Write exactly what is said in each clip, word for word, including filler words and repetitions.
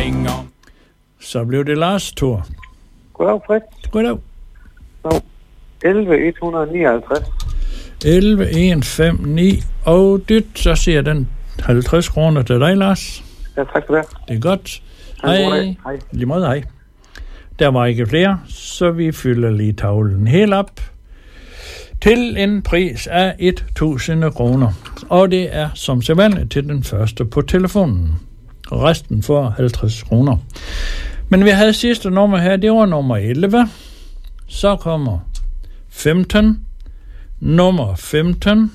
ringer. Så blev det Lars tur. Goddag, Fred. Goddag. Så, elleve et hundrede nioghalvtreds. elleve et fem ni. Og dyt, så siger den halvtreds kroner til dig, Lars. Ja, tak for det. Det er godt. Hej. Hej. Hej. Lige måde, hej. Der var ikke flere, så vi fylder lige tavlen helt op til en pris af tusind kroner. Og det er som sædvanligt til den første på telefonen. Resten får halvtreds kroner. Men vi havde sidste nummer her, det var nummer elleve. Så kommer femten. Nummer femten.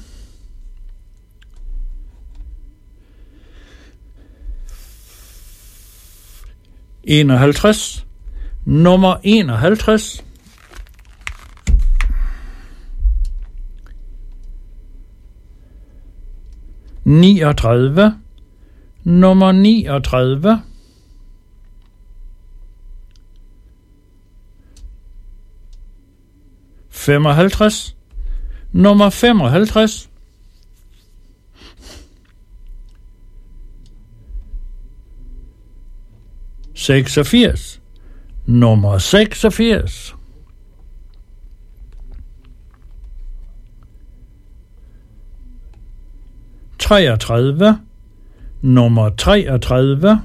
enoghalvtreds. Nummer enoghalvtreds. niogtredive. Nummer niogtredive. femoghalvtreds. Nummer femoghalvtreds. seksogfirs. Nummer seksogfirs. treogtredive. Nummer treogtredive.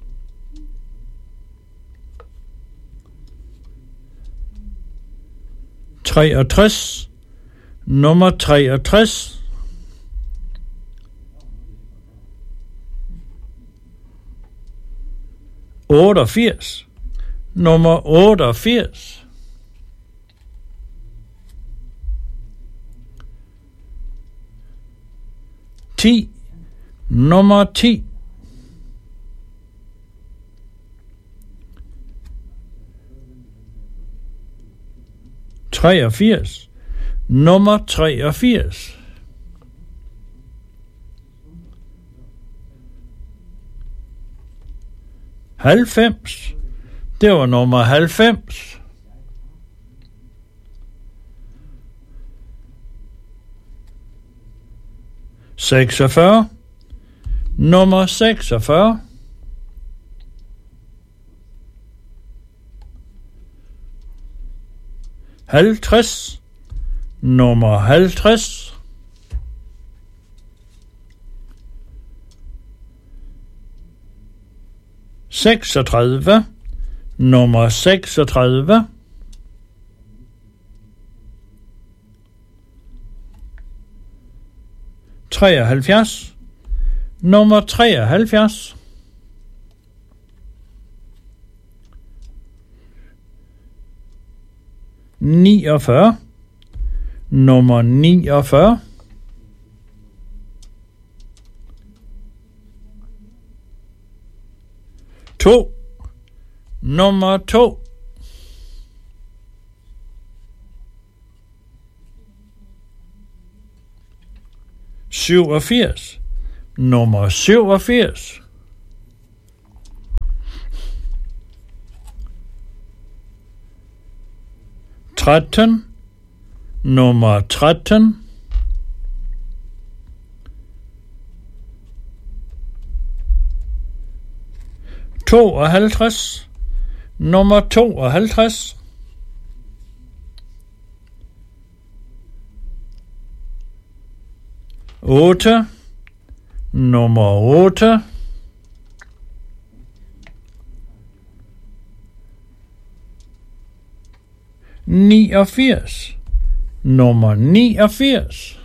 treogtres. Nummer treogtres. otteogfirs. Nummer otteogfirs. ti. Nummer ti. treogfirs. Nummer treogfirs. halvfems. Det var nummer halvfems. seksogfyrre. Nummer seksogfyrre. halvtreds. Nummer halvtreds. seksogtredive. Nummer seksogtredive. treoghalvfjerds. Nummer treoghalvfjerds. niogfyrre. Nummer niogfyrre. to. Nummer to. syvogfirs. Nummer syvogfirs. tretten. Nummer tretten. tooghalvtreds. Nummer tooghalvtreds. otte. Nummer otte. niogfirs. Nummer niogfirs.